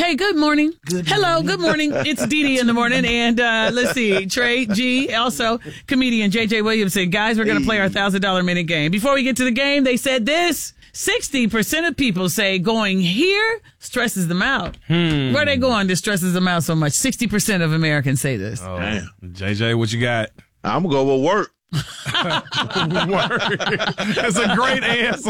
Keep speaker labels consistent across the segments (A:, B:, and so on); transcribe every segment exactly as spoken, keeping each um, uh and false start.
A: Hey, good morning. Good Hello, morning. Good morning. It's Dee Dee in the morning. And uh, let's see, Trey G, also comedian J J Williamson. Guys, we're going to play our one thousand dollars minute game. Before we get to the game, they said this. sixty percent of people say going here stresses them out. Hmm. Where are they going that stresses them out so much? sixty percent of Americans say this.
B: Oh, damn. J J, what you got?
C: I'm going to go with work.
B: That's a great answer.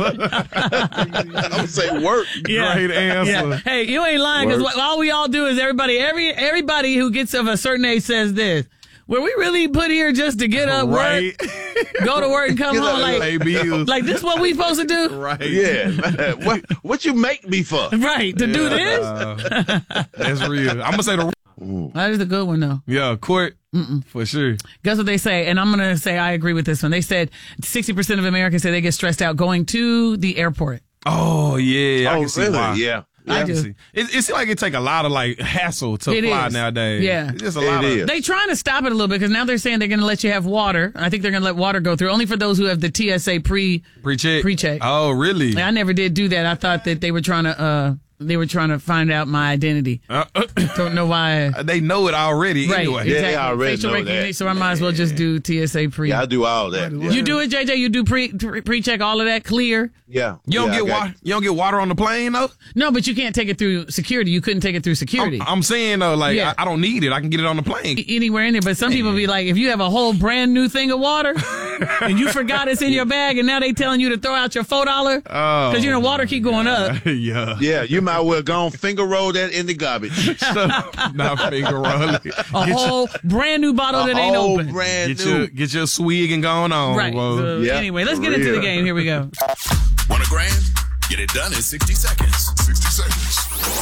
C: I'm going to say work.
A: Yeah.
B: Great answer.
A: Yeah. Hey, you ain't lying because all we all do is everybody, every everybody who gets of a certain age says this. Were we really put here just to get up,
B: right.
A: work, go to work and come home? Like, like this what we supposed to do?
B: Right.
C: Yeah. what, what you make me for?
A: Right. To
B: yeah.
A: do this?
B: Uh, that's real. I'm going to say the...
A: That is a good one, though.
B: Yeah, court. Mm-mm. For sure.
A: Guess what they say? And I'm going to say I agree with this one. They said sixty percent of Americans say they get stressed out going to the airport.
B: Oh, yeah. I
C: oh,
B: can see
C: really?
B: why.
C: Yeah.
A: I
B: I
A: do.
B: see. It, it seems like it take a lot of like hassle to
A: It
B: fly
A: is.
B: nowadays.
A: Yeah.
B: It's just a
C: It
B: lot
C: is.
B: of...
A: They trying to stop it a little bit because now they're saying they're going to let you have water. I think they're going to let water go through only for those who have the T S A pre
B: Pre-check?
A: pre-check.
B: Oh, really?
A: I never did do that. I thought that they were trying to uh they were trying to find out my identity.
B: Uh,
A: Don't know why.
B: they know it already
A: Right.
B: anyway.
A: Exactly.
C: they already
A: Facial
C: know
A: recognition,
C: that.
A: so I might as well just do T S A pre.
C: Yeah, I do all that. Yeah.
A: You do it, J J? You do pre pre check all of that clear?
C: Yeah.
B: You don't
C: yeah,
B: get
C: I got-
B: water. You don't get water on the plane though.
A: No, but you can't take it through security. You couldn't take it through security.
B: I'm, I'm saying though, like
A: Yeah.
B: I, I don't need it. I can get it on the plane.
A: Anywhere in there, but some people be like, if you have a whole brand new thing of water and you forgot it's in your bag, and now they telling you to throw out your four dollar
B: Oh,
A: because you know water keep going up.
B: yeah.
C: Yeah, you might well go and finger roll that in the garbage.
B: Not finger rolling.
A: A whole brand new bottle
C: A
A: that ain't
C: whole
A: open.
C: brand
B: Get
C: new.
B: your get your swig and going on.
A: Right.
B: bro.
A: So,
C: Yeah,
A: anyway, let's
C: for
A: get into the
C: real.
A: game. Here we go.
D: Want a grand? Get it done in sixty seconds. sixty seconds.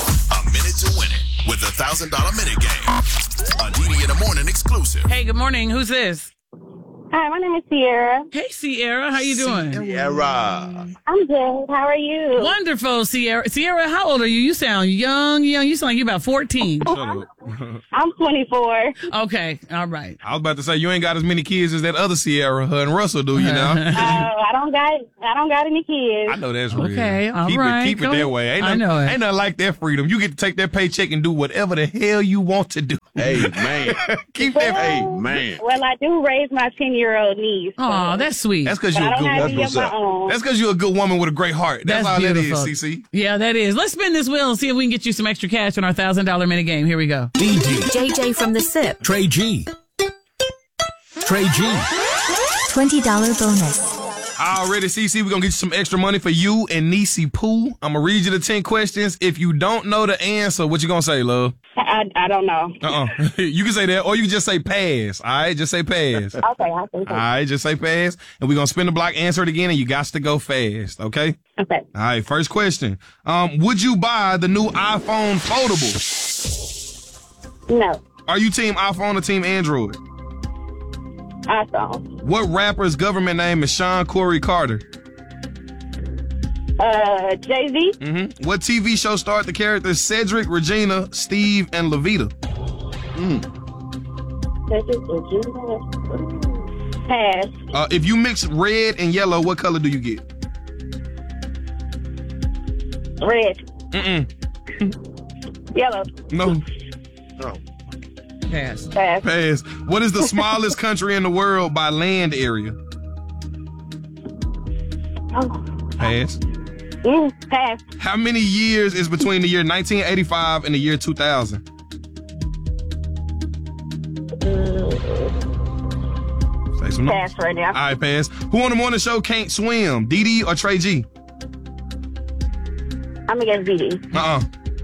D: A minute to win it with the one thousand dollars minute game. A Dee Dee in the morning exclusive.
A: Hey, good morning. Who's this?
E: Hi, my name is Sierra.
A: Hey, Sierra. How you doing?
C: Sierra.
E: I'm good. How are you?
A: Wonderful, Sierra. Sierra, how old are you? You sound young, young. You sound like you're about fourteen.
B: Shut up.
E: I'm twenty-four.
A: Okay, all right.
B: I was about to say you ain't got as many kids as that other Sierra, her and Russell do. You know.
E: Oh, I don't got I don't got any kids.
B: I know that's real.
A: Okay, all
B: keep
A: right.
B: it, keep it
A: Go-
B: that way. Ain't
A: I
B: nothing,
A: know it.
B: Ain't nothing like that freedom. You get to take that paycheck and do whatever the hell you want to do.
C: Hey, man.
B: keep that.
C: Hey, man.
E: Well, I do raise my ten-year-old niece. so-
A: Oh, that's sweet.
B: That's because
E: but
B: you're
E: I
B: a
E: don't
B: good
E: have
B: woman.
E: any of
C: That's
E: my
C: what's up.
E: own.
B: That's because you're a good woman with a great heart. That's,
A: That's
B: all
A: beautiful.
B: that is, C C.
A: Yeah, that is. Let's spin this wheel and see if we can get you some extra cash on our one thousand dollars minute game. Here we go.
F: D D,
G: J J from the S I P.
F: Trey G. Trey G.
G: twenty dollars bonus.
B: Already, C C, we're going to get you some extra money for you and Niecy Pooh. I'm going to read you the ten questions. If you don't know the answer, what you going to say, love?
E: I, I don't know.
B: Uh-uh. You can say that, or you can just say pass. All right? Just say pass. All
E: Okay, I think so.
B: right? Just say pass. And we're going to spin the block, answer it again, and you got to go fast, okay?
E: Okay.
B: All right, first question. Um, would you buy the new iPhone foldable?
E: No.
B: Are you team iPhone or team Android?
E: iPhone.
B: What rapper's government name is Sean Corey Carter?
E: Uh, Jay-Z.
B: Mm-hmm. What T V show starred the characters Cedric, Regina, Steve, and Levita?
E: Pass.
B: Uh, if you mix red and yellow, what color do you get?
E: Red.
B: Mm-mm.
E: Yellow.
B: No.
C: Oh.
A: Pass.
E: Pass.
B: Pass. What is the smallest country in the world by land area?
E: Oh.
B: Pass.
E: Mm, pass.
B: How many years is between the year nineteen eighty-five and the year two thousand? Say some numbers.
E: Pass right now.
B: All right, pass. Who on the morning show can't swim? Dee Dee or Trey G?
E: I'm gonna get D D.
B: Uh-uh.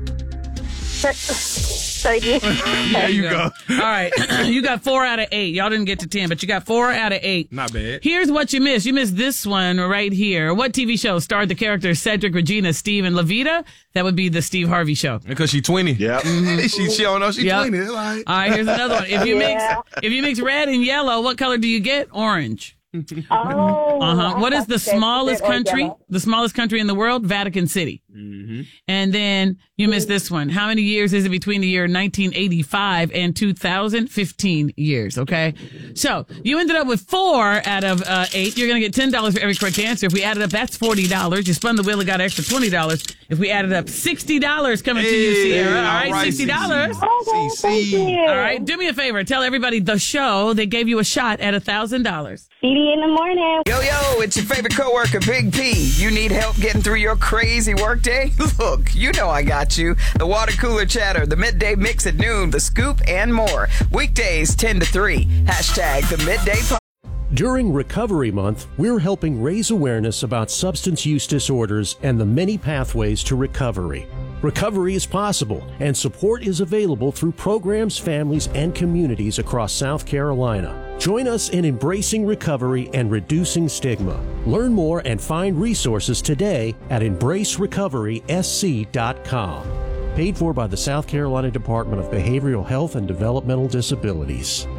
E: Thank you.
B: There you go.
A: All right. You got four out of eight. Y'all didn't get to ten, but you got four out of eight.
B: Not bad.
A: Here's what you missed. You missed this one right here. What T V show starred the characters Cedric, Regina, Steve, and Levita? That would be the Steve Harvey Show.
B: Because she twenty.
C: Yep.
B: she, she don't know she
A: Yep.
B: twenty. It's like,
A: All right, here's another one. If you
E: Yeah.
A: mix if you mix red and yellow, what color do you get? Orange.
E: Oh.
A: Uh-huh. What is the smallest
E: Red or
A: country?
E: yellow.
A: The smallest country in the world? Vatican City.
C: Mm-hmm.
A: And then you missed this one. How many years is it between the year nineteen eighty-five and two thousand? fifteen years, okay? So you ended up with four out of uh, eight. You're going to get ten dollars for every correct answer. If we added up, that's forty dollars. You spun the wheel and got an extra twenty dollars. If we added up, sixty dollars coming to you,
B: Hey,
A: Sierra. All
B: all
A: right,
B: right,
A: sixty dollars.
E: Okay, thank
B: C C.
E: you.
A: All right, do me a favor. Tell everybody the show. They gave you a shot at one thousand dollars.
E: Didi in the morning.
H: Yo, yo, it's your favorite coworker, Big P. You need help getting through your crazy workday? Look, you know I got you. The water cooler chatter, the midday mix at noon, the scoop, and more. Weekdays ten to three. Hashtag the midday po-
F: During Recovery Month, we're helping raise awareness about substance use disorders and the many pathways to recovery. Recovery is possible, and support is available through programs, families, and communities across South Carolina. Join us in embracing recovery and reducing stigma. Learn more and find resources today at embrace recovery s c dot com. Paid for by the South Carolina Department of Behavioral Health and Developmental Disabilities.